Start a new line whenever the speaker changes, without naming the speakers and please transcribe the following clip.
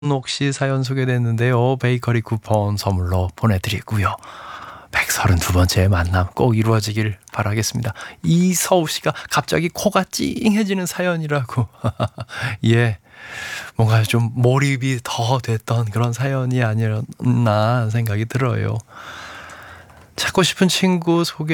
혹시 사연 소개됐는데요. 베이커리 쿠폰 선물로 보내드리고요. 132번째 만남 꼭 이루어지길 바라겠습니다. 이서우 씨가 갑자기 코가 찡해지는 사연이라고. 예. 뭔가 좀 몰입이 더 됐던 그런 사연이 아니었나 생각이 들어요. 찾고 싶은 친구 소개